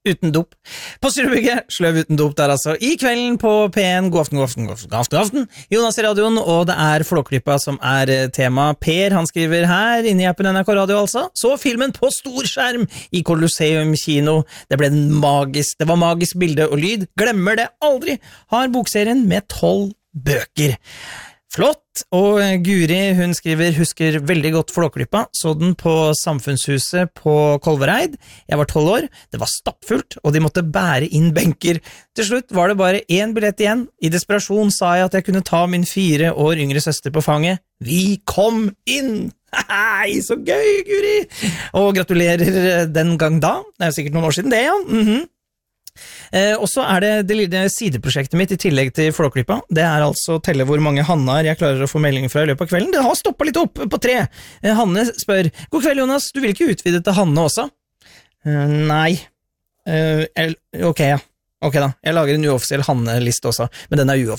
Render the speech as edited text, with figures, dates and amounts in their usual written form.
uten dop. På Styrebygget, sløv uten dop der altså. I kvelden på P1, god aften. Jonas i radioen, og det Flåklypa som tema. Per, han skriver her, inne i appen NRK Radio altså. Så filmen på storskjerm i Colosseum kino. Det var magisk bilde og lyd. Glemmer det aldri. Har bokserien med 12 bøker. Flott, og Guri, hun skriver, husker veldig godt Flåklypa, så den på Samfunnshuset på Kolvereid. Jeg var 12 år, det var stappfullt, og de måtte bære inn benker. Til slutt var det bare 1 billett igjen. I desperasjon sa jeg at jeg kunne ta min 4 år yngre søster på fanget. Vi kom inn! Hei, så gøy, Guri! Og gratulerer den gang da. Det jo sikkert noen år siden det, ja. Og så det lille sideprosjektet mitt i tillegg til Flåklypa. Det altså telle hvor mange Hannar jeg klarer å få meldinger fra i løpet av kvelden. Det har stoppet litt opp på 3. Hanne spør, god kveld Jonas, du vil ikke utvide til Hanne også? Nei. Ok, ja. Ok da, jeg lager en uoffisiell Hanne-liste også, men den uoffisiell.